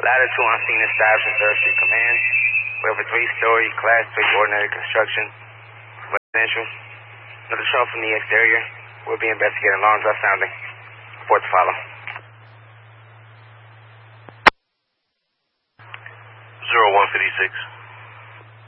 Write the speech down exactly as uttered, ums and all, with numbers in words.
Ladder two on scene established in third Street Command. We have a three-story, class three ordinary construction, residential. Another show from the exterior. We'll be investigating alarms are sounding. Report to follow. zero one fifty-six.